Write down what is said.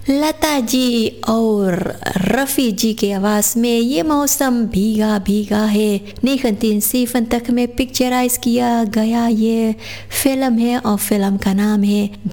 लता जी और रफ़ी जी की आवाज़ में ये मौसम भीगा भीगा है 1957 में पिक्चराइज किया गया ये फिल्म है और फिल्म का नाम है